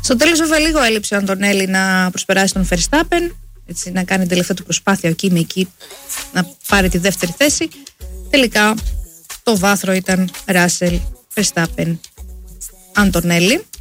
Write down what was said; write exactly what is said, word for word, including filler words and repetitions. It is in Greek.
Στο τέλος, βέβαια, λίγο έλειψε ο Αντωνέλη να προσπεράσει τον Verstappen, έτσι, να κάνει την τελευταία του προσπάθεια εκεί με εκεί να πάρει τη δεύτερη θέση. Τελικά το βάθρο ήταν Russell, Verstappen, Αντωνέλη.